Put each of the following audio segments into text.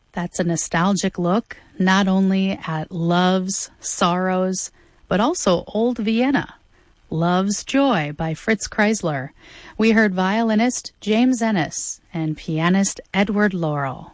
That's a nostalgic look, not only at loves, sorrows, but also old Vienna. Love's Joy by Fritz Kreisler. We heard violinist James Ennis and pianist Edward Laurel.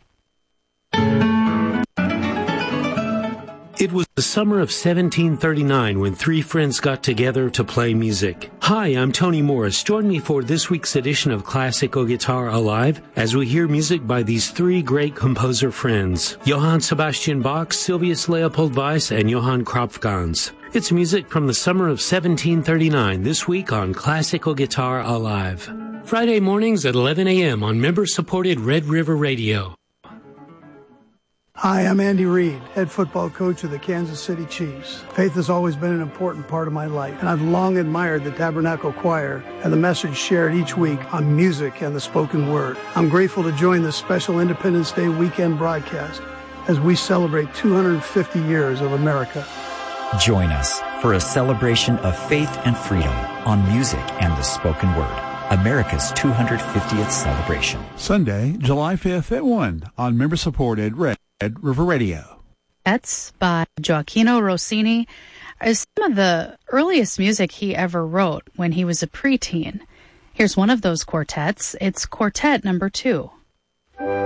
It was the summer of 1739 when three friends got together to play music. Hi, I'm Tony Morris. Join me for this week's edition of Classical Guitar Alive as we hear music by these three great composer friends, Johann Sebastian Bach, Sylvius Leopold Weiss, and Johann Kropfgans. It's music from the summer of 1739 this week on Classical Guitar Alive. Friday mornings at 11 a.m. on member-supported Red River Radio. Hi, I'm Andy Reid, head football coach of the Kansas City Chiefs. Faith has always been an important part of my life, and I've long admired the Tabernacle Choir and the message shared each week on music and the spoken word. I'm grateful to join this special Independence Day weekend broadcast as we celebrate 250 years of America. Join us for a celebration of faith and freedom on music and the spoken word. America's 250th celebration. Sunday, July 5th at 1 on member-supported Red River Radio. That's by Gioacchino Rossini is some of the earliest music he ever wrote when he was a preteen. Here's one of those quartets. It's Quartet number 2.